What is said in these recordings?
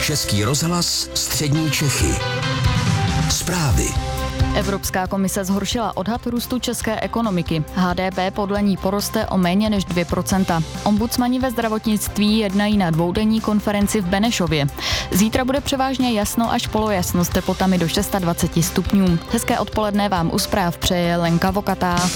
Český rozhlas Střední Čechy. Zprávy. Evropská komise zhoršila odhad růstu české ekonomiky. HDP podle ní poroste o méně než 2%. Ombudsmani ve zdravotnictví jednají na dvoudenní konferenci v Benešově. Zítra bude převážně jasno až polojasno s teplotami do 26 stupňů. Hezké odpoledne vám u zpráv přeje Lenka Vokatá.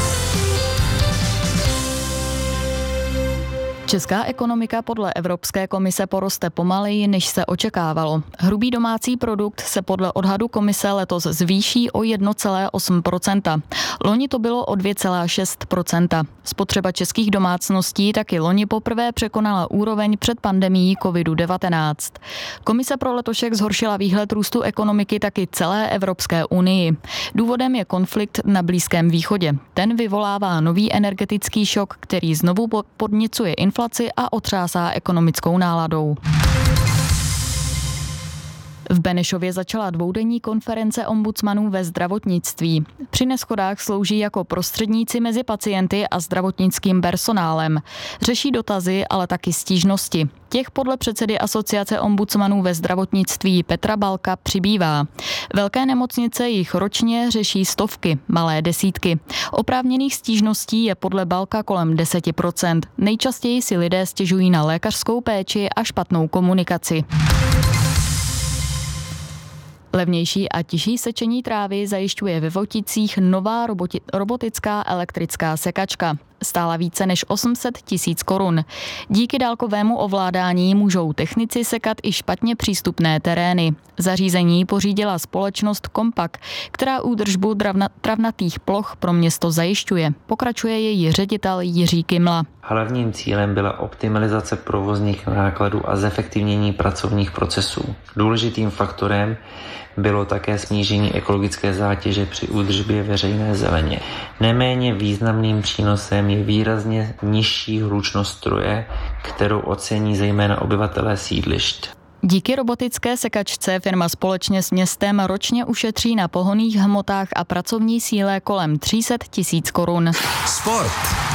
Česká ekonomika podle Evropské komise poroste pomaleji, než se očekávalo. Hrubý domácí produkt se podle odhadu komise letos zvýší o 1,8%. Loni to bylo o 2,6%. Spotřeba českých domácností taky loni poprvé překonala úroveň před pandemií COVID-19. Komise pro letošek zhoršila výhled růstu ekonomiky taky celé Evropské unii. Důvodem je konflikt na Blízkém východě. Ten vyvolává nový energetický šok, který znovu podněcuje inflaci a otřásá ekonomickou náladou. V Benešově začala dvoudenní konference ombudsmanů ve zdravotnictví. Při neshodách slouží jako prostředníci mezi pacienty a zdravotnickým personálem. Řeší dotazy, ale taky stížnosti. Těch podle předsedy Asociace ombudsmanů ve zdravotnictví Petra Balka přibývá. Velké nemocnice jich ročně řeší stovky, malé desítky. Oprávněných stížností je podle Balka kolem 10%. Nejčastěji si lidé stěžují na lékařskou péči a špatnou komunikaci. Levnější a tižší sečení trávy zajišťuje ve Voticích nová robotická elektrická sekačka. Stála více než 800 000 korun. Díky dálkovému ovládání můžou technici sekat i špatně přístupné terény. Zařízení pořídila společnost Kompak, která údržbu travnatých ploch pro město zajišťuje. Pokračuje její ředitel Jiří Kymla. Hlavním cílem byla optimalizace provozních nákladů a zefektivnění pracovních procesů. Důležitým faktorem bylo také snížení ekologické zátěže při údržbě veřejné zeleně. Neméně významným přínosem je výrazně nižší hlučnost stroje, kterou ocení zejména obyvatelé sídlišť. Díky robotické sekačce firma společně s městem ročně ušetří na pohonných hmotách a pracovní síle kolem 300 000 korun. Sport.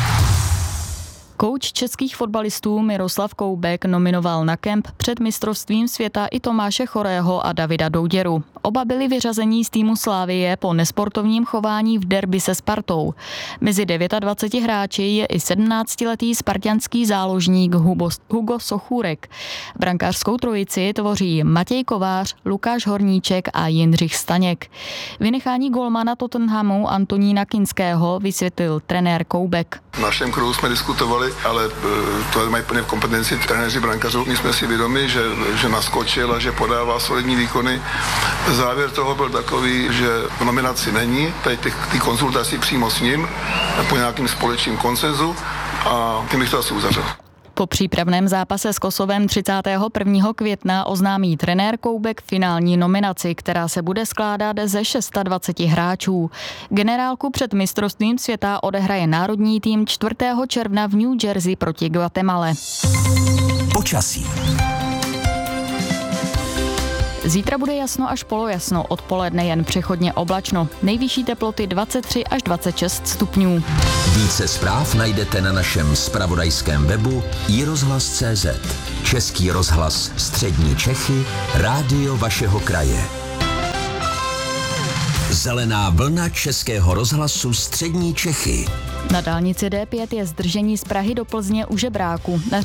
Kouč českých fotbalistů Miroslav Koubek nominoval na kemp před mistrovstvím světa i Tomáše Chorého a Davida Douděru. Oba byli vyřazení z týmu Slavie po nesportovním chování v derby se Spartou. Mezi 29 hráči je i 17letý spartanský záložník Hugo Sochůrek. Brankářskou trojici tvoří Matěj Kovář, Lukáš Horníček a Jindřich Staněk. Vynechání golmana Tottenhamu Antonína Kinského vysvětlil trenér Koubek. V našem kruhu jsme diskutovali, ale to mají plně v kompetenci trenéři brankařů. My jsme si vědomi, že naskočil a že podává solidní výkony. Závěr toho byl takový, že v nominaci není, tady ty konzultací přímo s ním, po nějakým společným konsenzu a tím bych to asi uzavřel. Po přípravném zápase s Kosovem 31. května oznámí trenér Koubek finální nominaci, která se bude skládat ze 26 hráčů. Generálku před mistrovstvím světa odehraje národní tým 4. června v New Jersey proti Guatemale. Počasí. Zítra bude jasno až polojasno, odpoledne jen přechodně oblačno. Nejvyšší teploty 23 až 26 stupňů. Více zpráv najdete na našem zpravodajském webu iRozhlas.cz. Český rozhlas Střední Čechy, rádio vašeho kraje. Zelená vlna Českého rozhlasu Střední Čechy. Na dálnici D5 je zdržení z Prahy do Plzně u Žebráku. Na